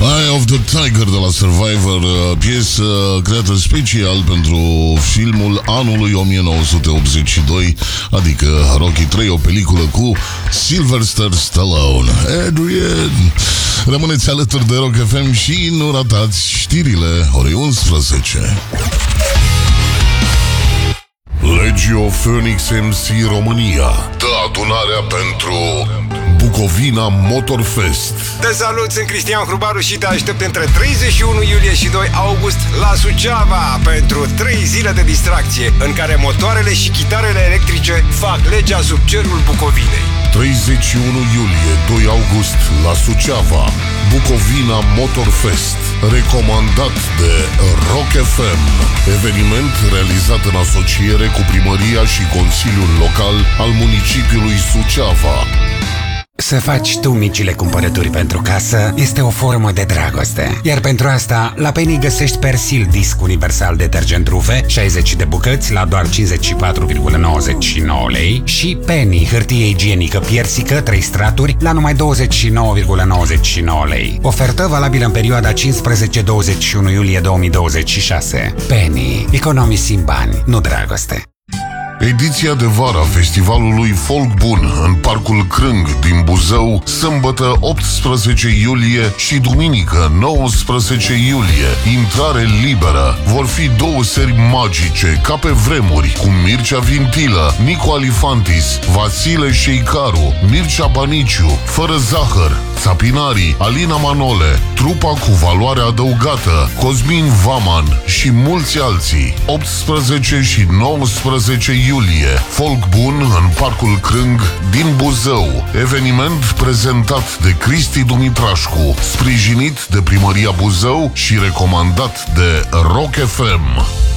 Eye of the Tiger de la Survivor, piesă creată special pentru filmul anului 1982, adică Rocky 3, o peliculă cu Sylvester Stallone. Adrian, rămâneți alături de Rock FM și nu ratați știrile orei 11. Legio Phoenix MC România dă adunarea pentru Bucovina Motorfest. Te salut, sunt Cristian Hrubaru și te aștept între 31 iulie și 2 august la Suceava pentru 3 zile de distracție în care motoarele și chitarele electrice fac legea sub cerul Bucovinei. 31 iulie, 2 august la Suceava, Bucovina Motorfest, recomandat de Rock FM. Eveniment realizat în asociere cu primăria și Consiliul Local al municipiului Suceava. Să faci tu micile cumpărături pentru casă este o formă de dragoste. Iar pentru asta, la Penny găsești Persil disc universal detergent rufe, 60 de bucăți la doar 54,99 lei și Penny hârtie igienică piersică 3 straturi la numai 29,99 lei. Ofertă valabilă în perioada 15-21 iulie 2026. Penny. Economisim bani, nu dragoste. Ediția de vară a festivalului Folk Bun în Parcul Crâng din Buzău, sâmbătă 18 iulie și duminică 19 iulie. Intrare liberă. Vor fi 2 seri magice, ca pe vremuri, cu Mircea Vintilă, Nico Alifantis, Vasile Șeicaru, Mircea Baniciu, Fără Zahăr, Țapinarii, Alina Manole, trupa cu valoare adăugată, Cosmin Vaman și mulți alții. 18 și 19 iulie, Folk Bun în Parcul Crâng din Buzău. Eveniment prezentat de Cristi Dumitrașcu, sprijinit de Primăria Buzău și recomandat de Rock FM.